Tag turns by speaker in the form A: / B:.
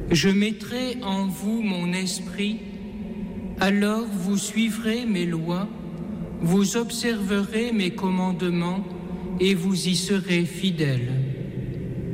A: Je mettrai en vous mon esprit, alors vous suivrez mes lois, vous observerez mes commandements et vous y serez fidèles.